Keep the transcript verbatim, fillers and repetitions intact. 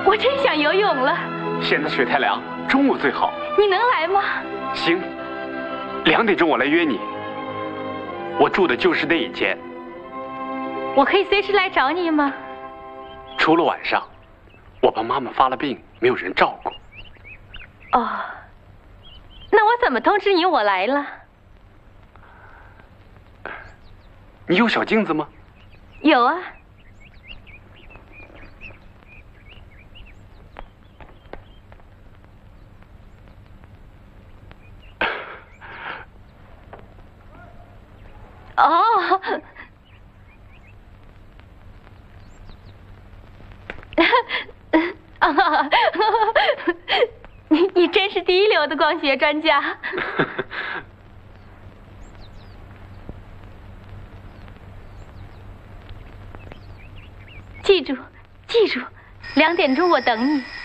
我真想游泳了。 现在水太凉，中午最好。 你能来吗？ 行，两点钟我来约你。我住的就是那一间。 我可以随时来找你吗？ 除了晚上，我爸妈妈发了病，没有人照顾。 哦，那我怎么通知你我来了？ 你有小镜子吗？ 有啊。哦，啊，你你真是第一流的光学专家。记住，记住，两点钟我等你。